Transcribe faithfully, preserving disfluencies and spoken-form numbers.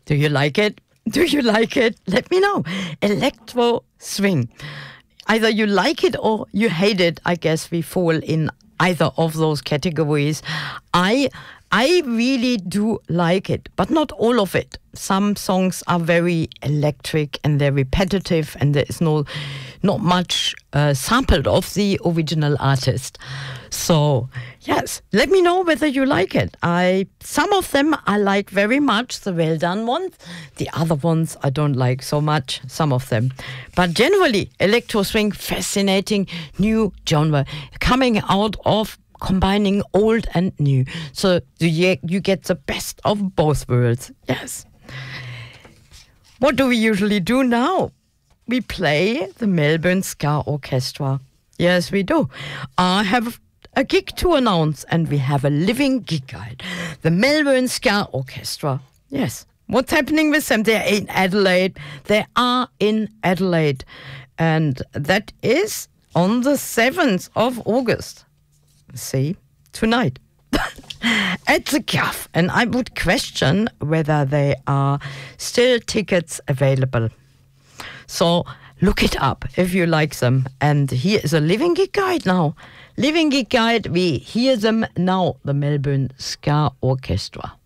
Do you like it? Do you like it? Let me know. Electro swing. Either you like it or you hate it. I guess we fall in either of those categories. I I really do like it, but not all of it. Some songs are very electric and they're repetitive, and there is no not much uh, sampled of the original artist. So yes, let me know whether you like it. I some of them I like very much, the well done ones. The other ones I don't like so much, some of them. But generally, electro swing, fascinating new genre coming out of combining old and new. So you, you get the best of both worlds. Yes. What do we usually do now? We play the Melbourne Ska Orchestra. Yes, we do. I have a gig to announce, and we have a living gig guide. The Melbourne Ska Orchestra. Yes. What's happening with them? They're in Adelaide. They are in Adelaide. And that is on the seventh of August. See, tonight. At the Gaff. And I would question whether there are still tickets available. So look it up if you like them. And here is a living gig guide now. Living gig guide, we hear them now, the Melbourne Ska Orchestra.